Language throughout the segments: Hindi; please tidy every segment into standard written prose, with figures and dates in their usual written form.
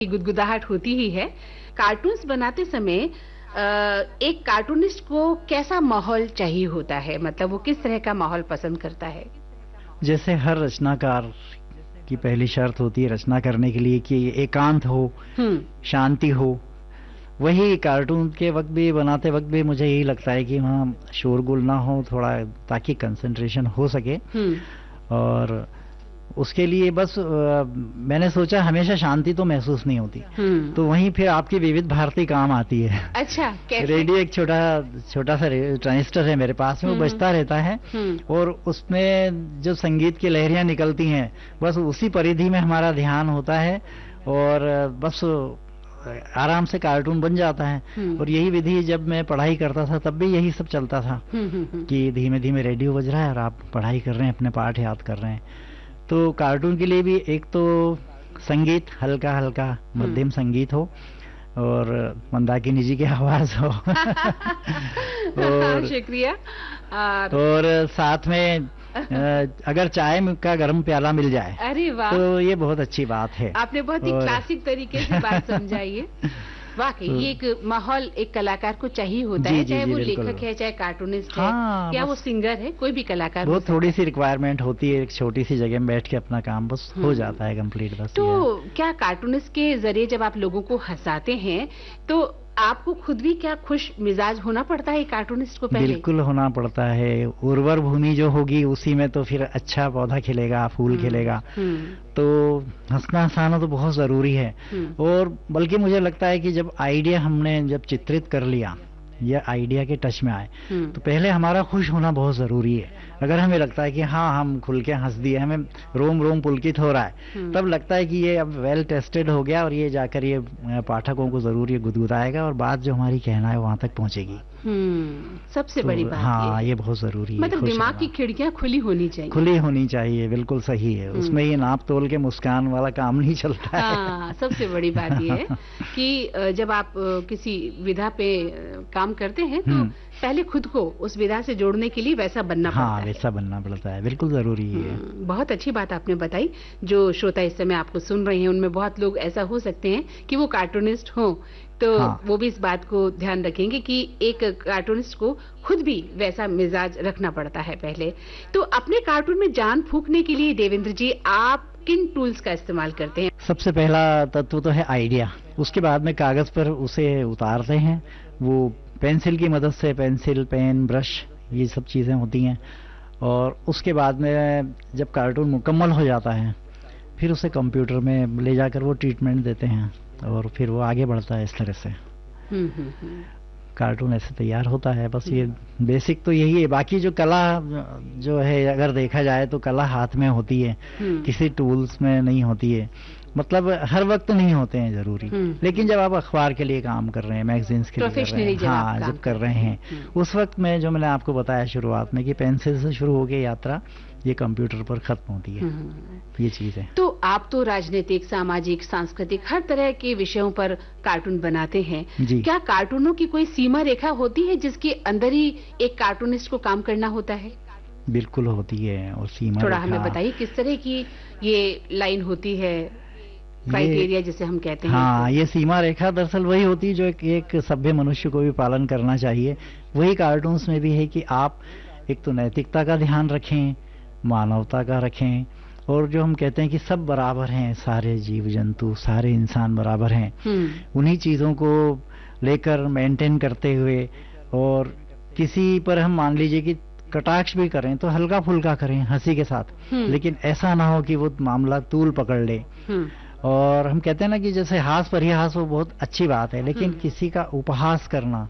गुदगुदाहट होती ही है। कार्टून्स बनाते समय एक कार्टूनिस्ट को कैसा माहौल चाहिए होता है, मतलब वो किस तरह का माहौल पसंद करता है? जैसे हर रचनाकार की पहली शर्त होती है रचना करने के लिए कि एकांत हो, शांति हो। वही कार्टून के वक्त भी, बनाते वक्त भी मुझे यही लगता है कि वहाँ शोरगुल ना हो थोड़ा, ताकि कंसंट्रेशन हो सके। और उसके लिए बस मैंने सोचा हमेशा शांति तो महसूस नहीं होती, तो वहीं फिर आपकी विविध भारती काम आती है। अच्छा, कैसे? रेडियो एक छोटा सा ट्रांजिस्टर है मेरे पास में, वो बजता रहता है और उसमें जो संगीत की लहरियां निकलती हैं बस उसी परिधि में हमारा ध्यान होता है और बस आराम से कार्टून बन जाता है। और यही विधि जब मैं पढ़ाई करता था तब भी यही सब चलता था कि धीमे धीमे रेडियो बज रहा है और आप पढ़ाई कर रहे हैं, अपने पाठ याद कर रहे हैं। तो कार्टून के लिए भी एक तो संगीत हल्का हल्का मध्यम संगीत हो और मंदाकिनी जी की आवाज हो और शुक्रिया। और साथ में अगर चाय का गर्म प्याला मिल जाए, अरे वाह, तो ये बहुत अच्छी बात है। आपने बहुत ही क्लासिक तरीके से बात समझाई है। वाकई ये एक माहौल एक कलाकार को चाहिए होता है, चाहे वो लेखक है, चाहे कार्टूनिस्ट है, या वो सिंगर है, कोई भी कलाकार। वो थोड़ी सी रिक्वायरमेंट होती है, एक छोटी सी जगह में बैठ के अपना काम बस हो जाता है कंप्लीट बस। तो क्या कार्टूनिस्ट के जरिए जब आप लोगों को हंसाते हैं तो आपको खुद भी क्या खुश मिजाज होना पड़ता है कार्टूनिस्ट को? पहले बिल्कुल होना पड़ता है। उर्वर भूमि जो होगी उसी में तो फिर अच्छा पौधा खिलेगा, फूल खिलेगा। तो हंसना हंसाना तो बहुत जरूरी है। और बल्कि मुझे लगता है कि जब आइडिया हमने जब चित्रित कर लिया या आइडिया के टच में आए तो पहले हमारा खुश होना बहुत जरूरी है। अगर हमें लगता है कि हाँ हम खुल के हंस दिए, हमें रोम रोम पुलकित हो रहा है, तब लगता है कि ये अब वेल टेस्टेड हो गया और ये जाकर ये पाठकों को जरूर ये गुदगुदाएगा और बात जो हमारी कहना है वहां तक पहुंचेगी। सबसे बड़ी बात हाँ, ये बहुत जरूरी है। मतलब दिमाग की खिड़कियां खुली होनी चाहिए। खुली होनी चाहिए, बिल्कुल सही है। उसमें ये नाप तोल के मुस्कान वाला काम नहीं चलता है। हाँ, सबसे बड़ी बात ये है कि जब आप किसी विधा पे काम करते हैं तो पहले खुद को उस विधा से जोड़ने के लिए वैसा बनना पड़ता है। वैसा बनना पड़ता है, बिल्कुल जरूरी है। बहुत अच्छी बात आपने बताई। जो श्रोता इस समय आपको सुन रहे हैं उनमें बहुत लोग ऐसा हो सकते हैं कि वो कार्टूनिस्ट हो, तो वो भी इस बात को ध्यान रखेंगे कि एक कार्टूनिस्ट को खुद भी वैसा मिजाज रखना पड़ता है पहले। तो अपने कार्टून में जान फूंकने के लिए देवेंद्र जी आप किन टूल्स का इस्तेमाल करते हैं? सबसे पहला तत्व तो है आइडिया, उसके बाद में कागज पर उसे उतारते हैं। वो पेंसिल की मदद से, पेंसिल, पेन, ब्रश, ये सब चीजें होती हैं। और उसके बाद में जब कार्टून मुकम्मल हो जाता है फिर उसे कंप्यूटर में ले जाकर वो ट्रीटमेंट देते हैं और फिर वो आगे बढ़ता है। इस तरह से कार्टून ऐसे तैयार होता है। बस ये बेसिक तो यही है। बाकी जो कला जो है अगर देखा जाए तो कला हाथ में होती है, किसी टूल्स में नहीं होती है। मतलब हर वक्त नहीं होते हैं जरूरी, लेकिन जब आप अखबार के लिए काम कर रहे हैं, मैगजीन्स के लिए कर रहे हैं, हाँ जब कर रहे हैं उस वक्त में जो मैंने आपको बताया शुरुआत में कि पेंसिल से शुरू हो के यात्रा ये कंप्यूटर पर खत्म होती है। ये चीज है। तो आप तो राजनीतिक, सामाजिक, सांस्कृतिक हर तरह के विषयों पर कार्टून बनाते हैं। क्या कार्टूनों की कोई सीमा रेखा होती है जिसके अंदर ही एक कार्टूनिस्ट को काम करना होता है? बिल्कुल होती है। और सीमा थोड़ा हमें बताइए किस तरह की ये लाइन होती है, क्राइटेरिया जिसे हम कहते हैं? हाँ, ये सीमा रेखा दरअसल वही होती है जो एक सभ्य मनुष्य को भी पालन करना चाहिए। वही कार्टून्स में भी है कि आप एक तो नैतिकता का ध्यान रखें, मानवता का रखें, और जो हम कहते हैं कि सब बराबर हैं, सारे जीव जंतु, सारे इंसान बराबर हैं, उन्हीं चीजों को लेकर मेंटेन करते हुए। और किसी पर हम मान लीजिए कि कटाक्ष भी करें तो हल्का फुल्का करें, हंसी के साथ, लेकिन ऐसा ना हो कि वो मामला तूल पकड़ ले। और हम कहते हैं ना कि जैसे हास परिहास वो बहुत अच्छी बात है, लेकिन किसी का उपहास करना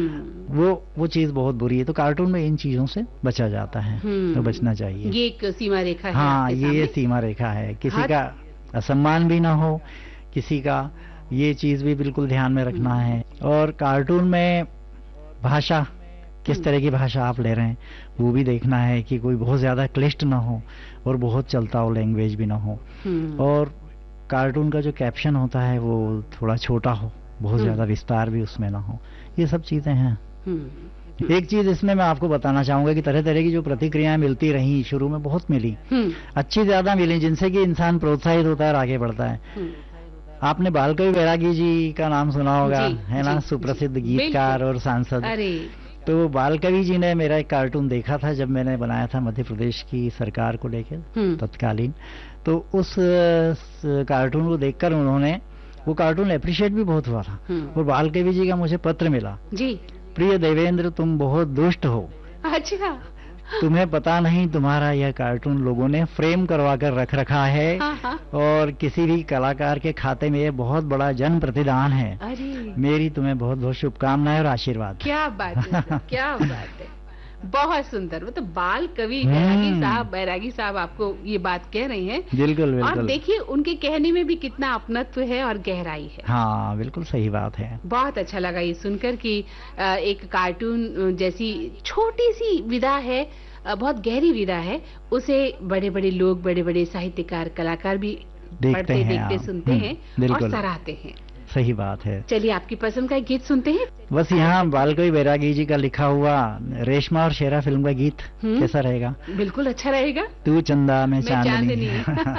वो चीज बहुत बुरी है। तो कार्टून में इन चीजों से बचा जाता है, तो बचना चाहिए। ये एक सीमा रेखा है। हाँ, ये सीमा रेखा है। किसी का असम्मान भी ना हो, किसी का, ये चीज भी बिल्कुल ध्यान में रखना है। और कार्टून में भाषा, किस तरह की भाषा आप ले रहे हैं वो भी देखना है कि कोई बहुत ज्यादा क्लिष्ट ना हो और बहुत चलता हो लैंग्वेज भी ना हो। और कार्टून का जो कैप्शन होता है वो थोड़ा छोटा हो, बहुत ज्यादा विस्तार भी उसमें ना हो। ये सब चीजें हैं। एक चीज इसमें मैं आपको बताना चाहूंगा कि तरह तरह की जो प्रतिक्रियाएं मिलती रही, शुरू में बहुत मिली, अच्छी ज्यादा मिली, जिनसे कि इंसान प्रोत्साहित होता है और आगे बढ़ता है। आपने बालकवि बैरागी जी का नाम सुना होगा, है ना, सुप्रसिद्ध गीतकार और सांसद। अरे तो बालकवि जी ने मेरा एक कार्टून देखा था जब मैंने बनाया था मध्य प्रदेश की सरकार को लेकर तत्कालीन। तो उस कार्टून को देखकर उन्होंने, वो कार्टून अप्रिशिएट भी बहुत हुआ था। और बालकवि जी का मुझे पत्र मिला जी, प्रिय देवेंद्र तुम बहुत दुष्ट हो। अच्छा, तुम्हें पता नहीं तुम्हारा यह कार्टून लोगों ने फ्रेम करवा कर रख रखा है। और किसी भी कलाकार के खाते में ये बहुत बड़ा जन प्रतिदान है। मेरी तुम्हें बहुत बहुत शुभकामनाएं और आशीर्वाद। क्या बात है सर, क्या बात है, बहुत सुंदर। वो तो बाल कवि बैरागी साहब आपको ये बात कह रहे हैं। बिल्कुल बिल्कुल। और देखिए उनके कहने में भी कितना अपनत्व है और गहराई है। हाँ बिल्कुल सही बात है। बहुत अच्छा लगा ये सुनकर कि एक कार्टून जैसी छोटी सी विधा है, बहुत गहरी विधा है, उसे बड़े बड़े लोग, बड़े बड़े साहित्यकार, कलाकार भी पढ़ते, देखते, सुनते हैं और सराहते हैं। सही बात है। चलिए आपकी पसंद का एक गीत सुनते हैं। बस यहाँ बालकवि बैरागी जी का लिखा हुआ रेशमा और शेरा फिल्म का गीत कैसा रहेगा? बिल्कुल अच्छा रहेगा। तू चंदा मैं चांदनी।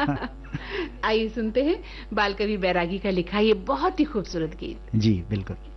आइए सुनते हैं बालकवि बैरागी का लिखा ये बहुत ही खूबसूरत गीत। जी बिल्कुल।